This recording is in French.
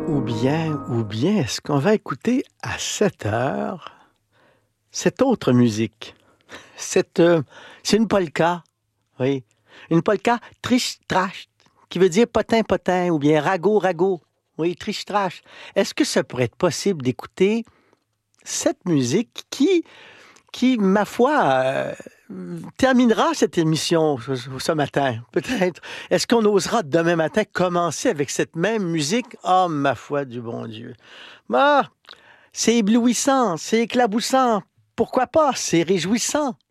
Ou bien, est-ce qu'on va écouter à 7 heures cette autre musique? C'est une polka, oui. Une polka triche-trache, qui veut dire potin-potin, ou bien ragot-ragot. Oui, triche-trache. Est-ce que ça pourrait être possible d'écouter cette musique qui, ma foi, terminera cette émission ce matin, peut-être. Est-ce qu'on osera demain matin commencer avec cette même musique? Oh, ma foi du bon Dieu. Ah, c'est éblouissant, c'est éclaboussant. Pourquoi pas? C'est réjouissant.